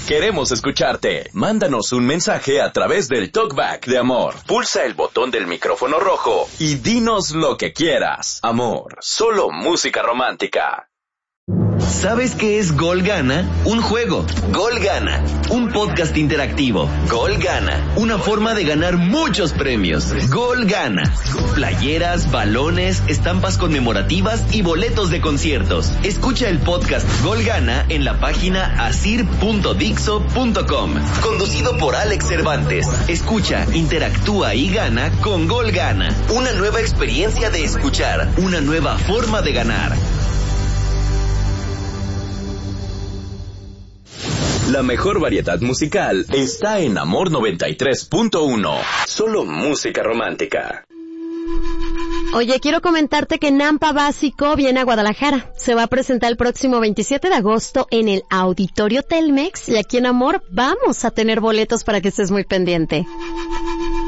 Queremos escucharte. Mándanos un mensaje a través del Talkback de Amor. Pulsa el botón del micrófono rojo y dinos lo que quieras. Amor, solo música romántica. ¿Sabes qué es Gol Gana? Un juego. Gol Gana. Un podcast interactivo. Gol Gana. Una forma de ganar muchos premios. Gol Gana. Playeras, balones, estampas conmemorativas y boletos de conciertos. Escucha el podcast Gol Gana en la página asir.dixo.com. Conducido por Alex Cervantes. Escucha, interactúa y gana con Gol Gana. Una nueva experiencia de escuchar. Una nueva forma de ganar. La mejor variedad musical está en Amor 93.1. Solo música romántica. Oye, quiero comentarte que Nampa Básico viene a Guadalajara. Se va a presentar el próximo 27 de agosto en el Auditorio Telmex. Y aquí en Amor vamos a tener boletos para que estés muy pendiente.